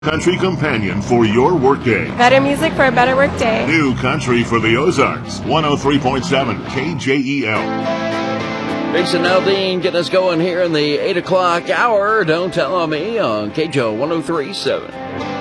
Country companion for your workday. Better music for a better workday. New country for the Ozarks. 103.7 KJEL. Jason Aldean getting us going here in the 8 o'clock hour. Don't tell on me on KJO 103.7.